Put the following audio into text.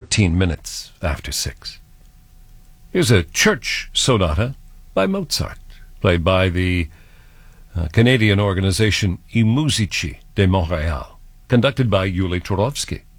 14 minutes after 6. Here's a church sonata by Mozart, played by the Canadian organization I Musici de Montréal, conducted by Yuli Turovsky.